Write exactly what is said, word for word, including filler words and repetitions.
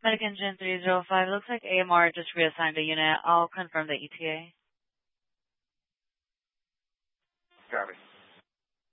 Medic Engine three zero five, looks like A M R just reassigned a unit. I'll confirm the E T A. Copy.